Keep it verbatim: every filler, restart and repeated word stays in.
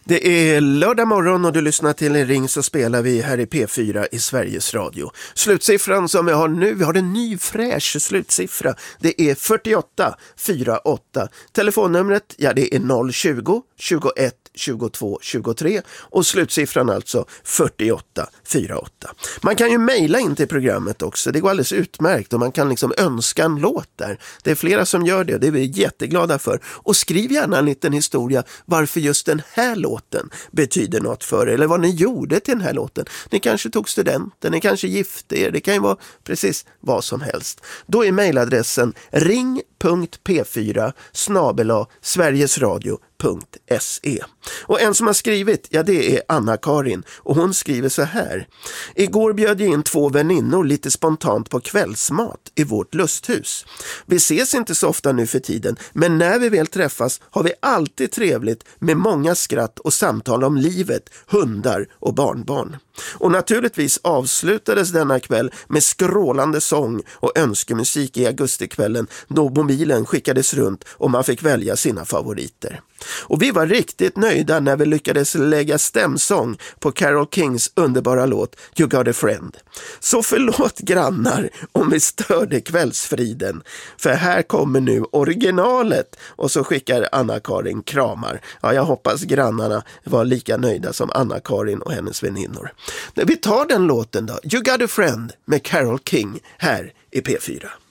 Det är lördag morgon och du lyssnar till En ring så spelar vi här i P fyra i Sveriges Radio. Slutsiffran som vi har nu, vi har en ny fräsch slutsiffra. Det är fyrtioåtta fyrtioåtta. Telefonnumret, ja det är noll tjugo tjugoett tjugotvå tjugotre och slutsiffran alltså fyrtioåtta fyrtioåtta. Man kan ju mejla in till programmet också, det går alldeles utmärkt och man kan liksom önska en låt där. Det är flera som gör det, det är vi jätteglada för. Och skriv gärna en liten historia varför just den här låten betyder något för er, eller vad ni gjorde till den här låten. Ni kanske tog studenten, ni kanske gifte er, det kan ju vara precis vad som helst. Då är mejladressen ring punkt p fyra snabel-a sverigesradio punkt se. Och en som har skrivit, ja det är Anna-Karin och hon skriver så här: igår bjöd jag in två väninnor lite spontant på kvällsmat i vårt lusthus. Vi ses inte så ofta nu för tiden, men när vi väl träffas har vi alltid trevligt med många skratt och samtal om livet, hundar och barnbarn. Och naturligtvis avslutades denna kväll med skrålande sång och önskemusik i augustikvällen då mobilen skickades runt och man fick välja sina favoriter. Och vi var riktigt nöjda när vi lyckades lägga stämsång på Carole Kings underbara låt You Got a Friend. Så förlåt grannar om vi störde kvällsfriden, för här kommer nu originalet. Och så skickar Anna-Karin kramar. Ja, jag hoppas grannarna var lika nöjda som Anna-Karin och hennes väninnor. Vi tar den låten då, You Got a Friend med Carole King här i P fyra.